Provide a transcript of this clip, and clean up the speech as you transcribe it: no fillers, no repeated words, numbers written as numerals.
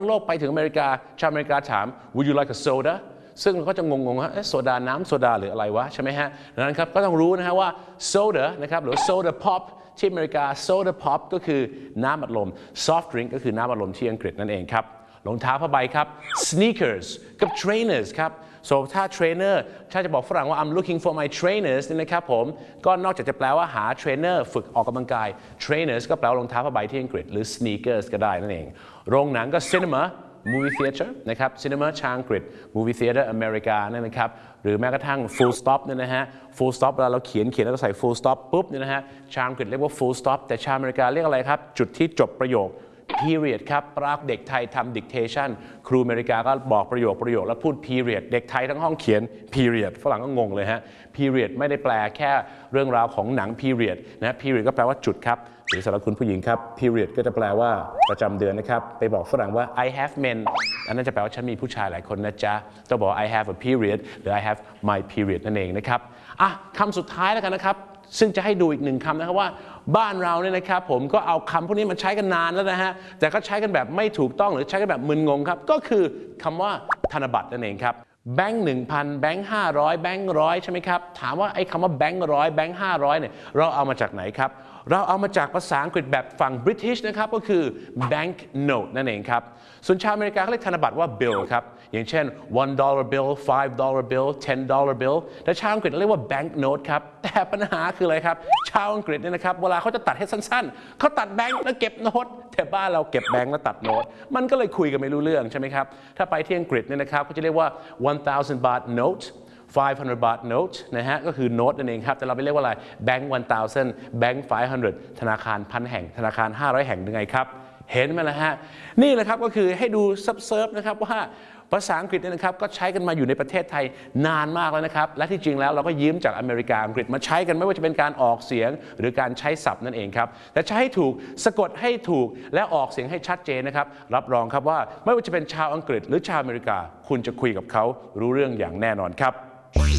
โลกไปถึงอเมริกาชาวอเมริกาถาม Would you like a soda ซึ่งเราก็จะงงๆฮะโซดาน้ำโซดาหรืออะไรวะใช่ไหมฮะดังนั้นครับก็ต้องรู้นะฮะว่าโซดานะครับหรือโซดาป๊อปที่อเมริกาโซดาป๊อปก็คือน้ำอัดลม soft drink ก็คือน้ำอัดลมที่อังกฤษนั่นเองครับรองเท้าผ้าใบครับ sneakers กับ trainers ครับso ถ้า trainer ถ้าจะบอกฝรั่งว่า I'm looking for my trainers นี่นะครับผมก็นอกจากจะแปลว่าหา trainer ฝึกออกกำลังกาย trainers ก็แปลว่ารองเท้าผ้าใบที่อังกฤษหรือ sneakers ก็ได้นั่นเองโรงหนังก็ cinema movie theater นะครับ cinema ชาวอังกฤษ movie theater อเมริกานั่นนะครับหรือแม้กระทั่ง full stop เนี่ยนะฮะ full stop เวลาเราเขียนแล้วก็ใส่ full stop ปุ๊บเนี่ยนะฮะชาวอังกฤษเรียกว่า full stop แต่ชาวอเมริกาเรียกอะไรครับจุดที่จบประโยค period ครับปรากเด็กไทยทำ dictation ครูอเมริกาก็บอกประโยคแล้วพูด period เด็กไทยทั้งห้องเขียน period ฝรั่งก็งงเลยฮะ period ไม่ได้แปลแค่เรื่องราวของหนัง period นะ period ก็แปลว่าจุดครับหรือสำหรับคุณผู้หญิงครับ period ก็จะแปลว่าประจำเดือนนะครับไปบอกฝรั่งว่า I have men อันนั้นจะแปลว่าฉันมีผู้ชายหลายคนนะจ๊ะต้องบอก I have a period หรือ I have my period นั่นเองนะครับคำสุดท้ายแล้วกันนะครับซึ่งจะให้ดูอีกหนึ่งคำนะครับว่าบ้านเราเนี่ยนะครับผมก็เอาคำพวกนี้มาใช้กันนานแล้วนะฮะแต่ก็ใช้กันแบบไม่ถูกต้องหรือใช้กันแบบมึนงงครับก็คือคำว่าธนบัตรนั่นเองครับแบงค์1,000แบงค์500แบงค์100ใช่ไหมครับถามว่าไอ้คำว่าแบงค์100แบงค์500เนี่ยเราเอามาจากไหนครับเราเอามาจากภาษาอังกฤษแบบฝั่ง British นะครับก็คือ bank note นั่นเองครับส่วนชาวอเมริกาเขาเรียกธนบัตรว่า bill ครับอย่างเช่น$1 bill $5 bill $10 bill แต่ชาวอังกฤษเรียกว่า bank note ครับแต่ปัญหาคืออะไรครับชาวอังกฤษเนี่ยนะครับเวลาเขาจะตัดให้สั้นๆเขาตัดแบงค์แล้วเก็บโน้ตแต่บ้านเราเก็บแบงค์แล้วตัดโน้ตมันก็เลยคุยกันไม่รู้เรื่องใช่ไหมครับถ้าไปที่อังกฤษเนี่ยนะครับเขาจะเรียกว่า 1,000 บาท note500 บาท note นะฮะก็คือโน้ตนั่นเองครับแต่เราไปเรียกว่าอะไรแบงค์ 1,000 แบงค์ 500 ธนาคาร1,000 แห่งธนาคาร500 แห่งยังไงครับเห็นไหมล่ะฮะนี่แหละครับก็คือให้ดูซับเซิร์ฟนะครับว่าภาษาอังกฤษเนี่ยนะครับก็ใช้กันมาอยู่ในประเทศไทยนานมากแล้วนะครับและที่จริงแล้วเราก็ยืมจากอเมริกาอังกฤษมาใช้กันไม่ว่าจะเป็นการออกเสียงหรือการใช้ศัพท์นั่นเองครับแต่ใช้ให้ถูกสะกดให้ถูกและออกเสียงให้ชัดเจนนะครับรับรองครับว่าไม่ว่าจะเป็นชาวอังกฤษหรือชาวอเมริกาคุณจะคุยกับเขารู้เรื่องอย่างแน่นอนครับ